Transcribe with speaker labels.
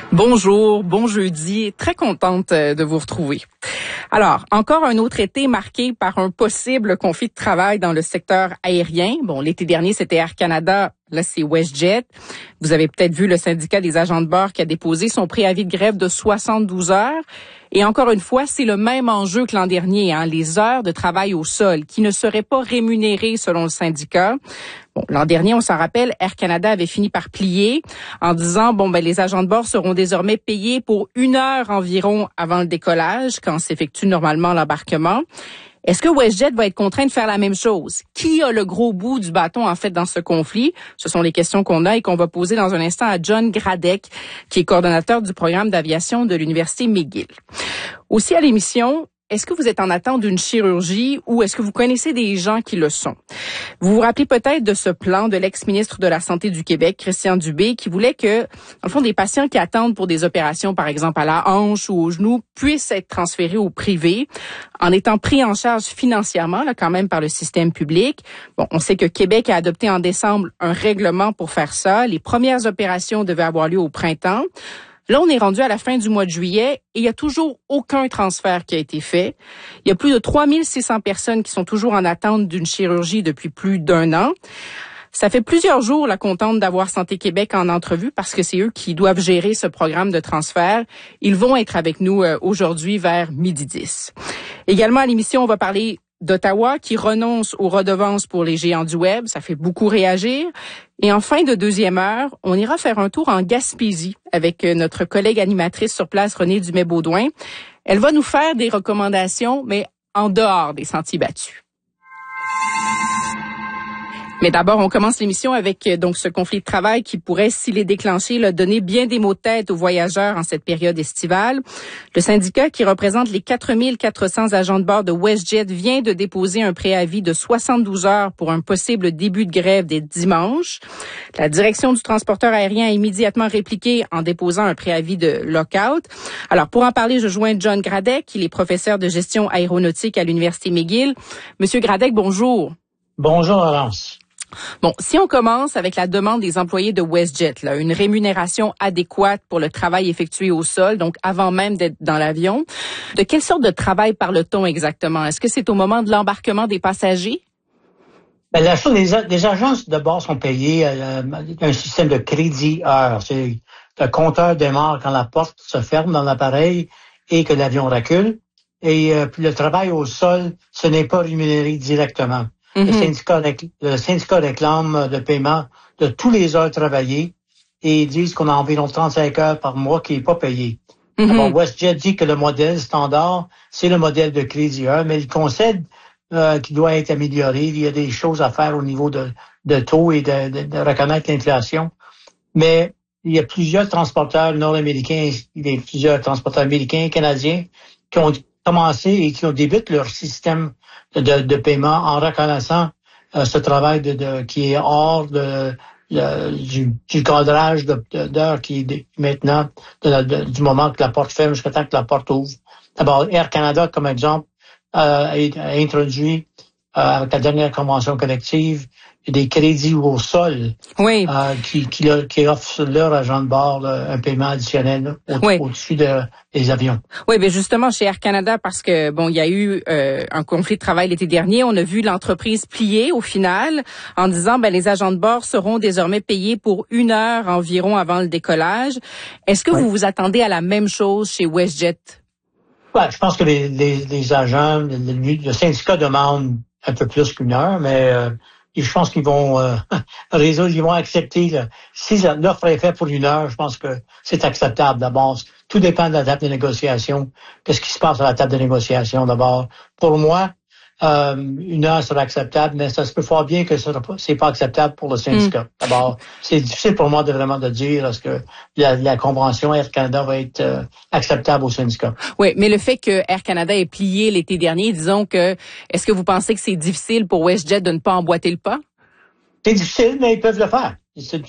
Speaker 1: Bonjour, bon jeudi, très contente de vous retrouver. Alors, encore un autre été marqué par un possible conflit de travail dans le secteur aérien. Bon, l'été dernier, c'était Air Canada, là c'est WestJet. Vous avez peut-être vu le syndicat des agents de bord qui a déposé son préavis de grève de 72 heures. Et encore une fois, c'est le même enjeu que l'an dernier, les heures de travail au sol qui ne seraient pas rémunérées selon le syndicat. Bon, l'an dernier, on s'en rappelle, Air Canada avait fini par plier en disant, les agents de bord seront désormais payés pour 1 heure environ avant le décollage, quand s'effectue normalement l'embarquement. Est-ce que WestJet va être contraint de faire la même chose? Qui a le gros bout du bâton, en fait, dans ce conflit? Ce sont les questions qu'on a et qu'on va poser dans un instant à John Gradec, qui est coordonnateur du programme d'aviation de l'Université McGill. Aussi à l'émission, est-ce que vous êtes en attente d'une chirurgie ou est-ce que vous connaissez des gens qui le sont? Vous vous rappelez peut-être de ce plan de l'ex-ministre de la Santé du Québec, Christian Dubé, qui voulait que, dans le fond, des patients qui attendent pour des opérations, par exemple à la hanche ou au genou, puissent être transférés au privé en étant pris en charge financièrement, quand même, par le système public. Bon, on sait que Québec a adopté en décembre un règlement pour faire ça. Les premières opérations devaient avoir lieu au printemps. Là, on est rendu à la fin du mois de juillet et il n'y a toujours aucun transfert qui a été fait. Il y a plus de 3600 personnes qui sont toujours en attente d'une chirurgie depuis plus d'1 an. Ça fait plusieurs jours qu'on tente d'avoir Santé Québec en entrevue parce que c'est eux qui doivent gérer ce programme de transfert. Ils vont être avec nous aujourd'hui vers 12h10. Également à l'émission, on va parler d'Ottawa qui renonce aux redevances pour les géants du web. Ça fait beaucoup réagir. Et en fin de deuxième heure, on ira faire un tour en Gaspésie avec notre collègue animatrice sur place, Renée Dumais-Baudouin. Elle va nous faire des recommandations, mais en dehors des sentiers battus. Mais d'abord, on commence l'émission avec donc ce conflit de travail qui pourrait, s'il est déclenché, donner bien des maux de tête aux voyageurs en cette période estivale. Le syndicat qui représente les 4400 agents de bord de WestJet vient de déposer un préavis de 72 heures pour un possible début de grève dès dimanche. La direction du transporteur aérien a immédiatement répliqué en déposant un préavis de lock-out. Alors, pour en parler, je joins John Gradec, il est professeur de gestion aéronautique à l'Université McGill. Monsieur Gradec, bonjour.
Speaker 2: Bonjour, Laurence.
Speaker 1: Bon, si on commence avec la demande des employés de WestJet, une rémunération adéquate pour le travail effectué au sol, donc avant même d'être dans l'avion, de quelle sorte de travail parle-t-on exactement? Est-ce que c'est au moment de l'embarquement des passagers?
Speaker 2: Les agences de bord sont payées un système de crédit heure. C'est le compteur démarre quand la porte se ferme dans l'appareil et que l'avion recule. Et puis le travail au sol, ce n'est pas rémunéré directement. Mm-hmm. Le syndicat réclame le paiement de tous les heures travaillées et ils disent qu'on a environ 35 heures par mois qui n'est pas payé. Mm-hmm. Alors, WestJet dit que le modèle standard, c'est le modèle de crédit heure, mais il concède qu'il doit être amélioré. Il y a des choses à faire au niveau de taux et de reconnaître l'inflation. Mais il y a plusieurs transporteurs nord-américains, il y a plusieurs transporteurs américains et canadiens qui ont commencé et qui ont débuté leur système de paiement en reconnaissant ce travail qui est hors du cadrage d'heures qui est maintenant du moment que la porte ferme jusqu'à temps que la porte ouvre. D'abord, Air Canada, comme exemple, a introduit avec la dernière convention collective des crédits au sol,
Speaker 1: oui,
Speaker 2: qui offrent leur agent de bord un paiement additionnel au-dessus des avions.
Speaker 1: Oui, mais justement chez Air Canada, parce que il y a eu un conflit de travail l'été dernier, on a vu l'entreprise plier au final en disant les agents de bord seront désormais payés pour 1 heure environ avant le décollage. Est-ce que vous vous attendez à la même chose chez WestJet?
Speaker 2: Ouais, je pense que les agents, le syndicat demande un peu plus qu'1 heure, mais je pense qu'ils vont résoudre, ils vont accepter. Si l'offre est faite pour 1 heure, je pense que c'est acceptable d'abord. Tout dépend de la table de négociation. Qu'est-ce qui se passe à la table de négociation d'abord? Pour moi, 1 heure sera acceptable, mais ça se peut fort bien que c'est pas acceptable pour le syndicat. D'abord, c'est difficile pour moi de dire est-ce que la convention Air Canada va être acceptable au syndicat.
Speaker 1: Oui, mais le fait que Air Canada ait plié l'été dernier, disons que, est-ce que vous pensez que c'est difficile pour WestJet de ne pas emboîter le pas?
Speaker 2: C'est difficile, mais ils peuvent le faire.